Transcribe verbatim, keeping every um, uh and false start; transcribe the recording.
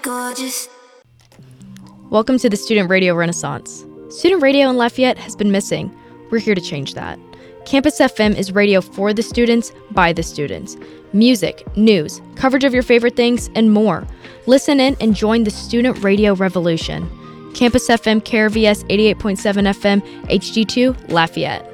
Gorgeous. Welcome to the Student Radio Renaissance. Student radio in Lafayette has been missing. We're here to change that. Campus F M is radio for the students, by the students. Music, news, coverage of your favorite things, and more. Listen in and join the student radio revolution. Campus F M, K R V S eighty-eight point seven F M, H D two, Lafayette.